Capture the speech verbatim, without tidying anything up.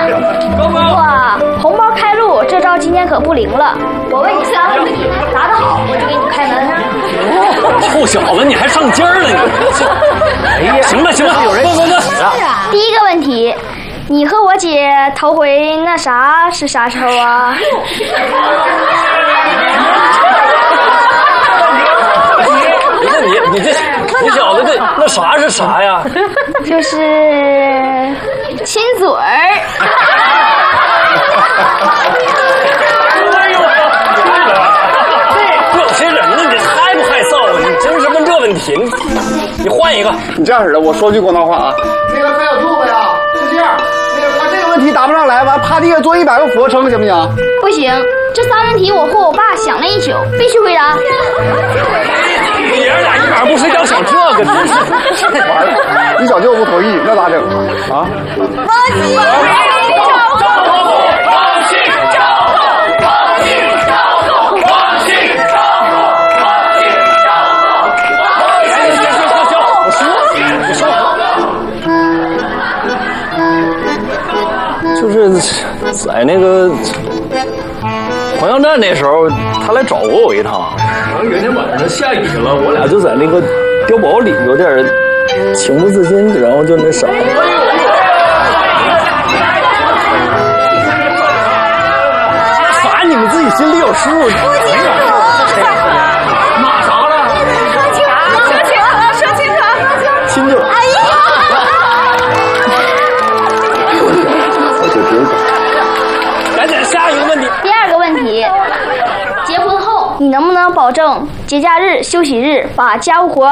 哇，红包开路，这招今天可不灵了。我问你三个问题，答得好我就给你开门。 臭小子，你还上劲儿了你！哎呀，行了行了，有人问问问。 第一个问题，你和我姐头回那啥是啥时候啊？ 你你这你小子这那啥是啥呀？ 就是亲嘴儿。 哎呦，不有些人呢，你害不害臊啊？你真是问这问题，你你换一个。 你这样式的，我说句光当话啊，那个三小兔子呀，是这样，那个他这个问题答不上来，完趴地下做一百个俯卧撑，行不行？ 不行，这仨问题我和我爸想了一宿，必须回答。 你爷俩一晚不睡觉想这个，真是完了，你小舅不同意，那咋整啊？ 就是在那个黄杨站那时候，他来找过我一趟。然后有一天晚上下雨了，我俩就在那个碉堡里有点情不自禁，然后就那啥。啥？你们自己心里有数。骂啥了？ 说清楚，说清楚，说清楚。 亲嘴。哎呀！赶紧下一个问题。 第二个问题，结婚后你能不能保证节假日、休息日把家务活